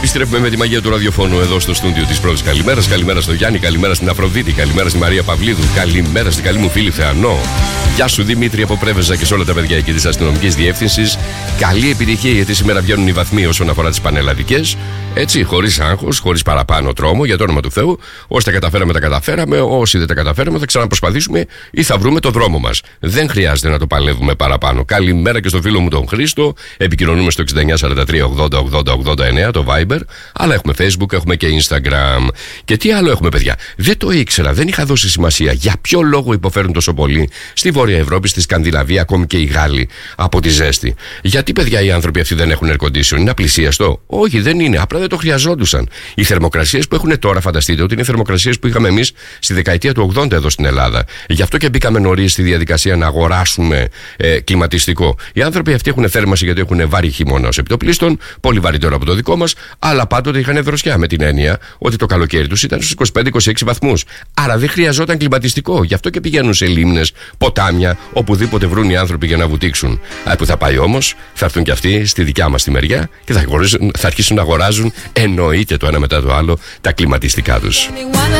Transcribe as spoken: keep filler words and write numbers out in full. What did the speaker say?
Επιστρέφουμε με τη μαγεία του ραδιοφώνου εδώ στο στούντιο της πρώτης καλημέρας. Καλημέρα στο Γιάννη, καλημέρα στην Αφροδίτη, καλημέρα στη Μαρία Παυλίδου, καλημέρα στην καλή μου φίλη Θεανό. Γεια σου Δημήτρη από Πρέβεζα και σε όλα τα παιδιά εκεί της αστυνομικής διεύθυνσης. Καλή επιτυχία, γιατί σήμερα βγαίνουν οι βαθμοί όσον αφορά τις πανελλαδικές. Έτσι, χωρίς άγχος, χωρίς παραπάνω τρόμο, για το όνομα του Θεού. Όσοι τα καταφέραμε, τα καταφέραμε. Όσοι δεν τα καταφέραμε, θα ξαναπροσπαθήσουμε ή θα βρούμε το δρόμο μας. Δεν χρειάζεται να το παλεύουμε παραπάνω. Καλημέρα και στο φίλο μου τον Χρήστο. Επικοινωνούμε στο εξήντα εννιά σαράντα τρία ογδόντα ογδόντα ογδόντα εννέα το Viber. Αλλά έχουμε Facebook, έχουμε και Instagram. Και τι άλλο έχουμε, παιδιά. Δεν το ήξερα, δεν είχα δώσει σημασία. Για ποιο λόγο υποφέρουν τόσο πολύ στη Βόρεια Ευρώπη, στη Σκανδιναβία, ακόμη και οι Γάλλοι από τη ζέστη. Γιατί, παιδιά, οι άνθρωποι αυτοί δεν έχουν air condition? Είναι απλησίαστο? Όχι, δεν είναι. Απλά δεν το χρειαζόντουσαν. Οι θερμοκρασίες που έχουν τώρα, φανταστείτε ότι είναι οι θερμοκρασίες που είχαμε εμείς στη δεκαετία του ογδόντα εδώ στην Ελλάδα. Γι' αυτό και μπήκαμε νωρίς στη διαδικασία να αγοράσουμε ε, κλιματιστικό. Οι άνθρωποι αυτοί έχουν θέρμανση γιατί έχουν βάρη χειμώνα ως επιτοπλίστων, πολύ βαρύτερο από το δικό μας, αλλά πάντοτε είχαν δροσιά με την έννοια ότι το καλοκαίρι τους ήταν στους είκοσι πέντε είκοσι έξι βαθμούς. Άρα δεν χρειαζόταν κλιματιστικό. Γι' αυτό και πηγαίνουν σε λίμνες, ποτάμια, οπουδήποτε βρουν οι άνθρωποι για να βουτήξουν. Α, που θα πάει όμως, θα έρθουν και αυτοί στη δικιά μας τη μεριά και θα, θα αρχίσουν να αγοράζουν, εννοείται το ένα μετά το άλλο, τα κλιματιστικά τους.